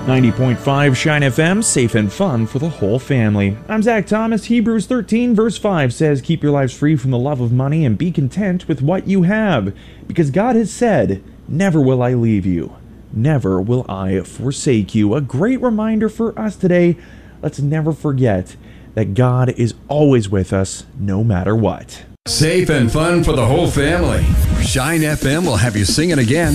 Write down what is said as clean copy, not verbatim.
90.5 Shine FM, safe and fun for the whole family. I'm Zach Thomas. Hebrews 13 verse 5 says, "Keep your lives free from the love of money and be content with what you have, because God has said, never will I leave you, never will I forsake you." A great reminder for us today. Let's never forget that God is always with us, no matter what. Safe and fun for the whole family. Shine FM will have you singing again